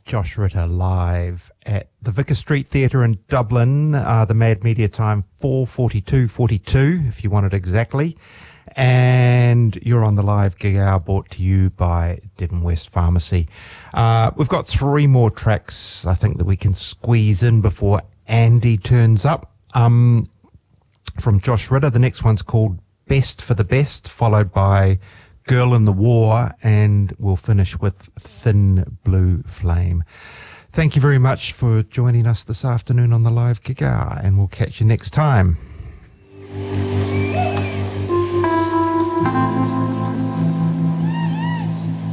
Josh Ritter live at the Vicar Street Theatre in Dublin. The Mad Media time 4:42:42, if you want it exactly. And you're on the live gig hour, brought to you by Devon West Pharmacy. We've got 3 more tracks, I think, that we can squeeze in before Andy turns up. From Josh Ritter, the next one's called Best for the Best, followed by Girl in the War, and we'll finish with Thin Blue Flame. Thank you very much for joining us this afternoon on the live gig hour, and we'll catch you next time.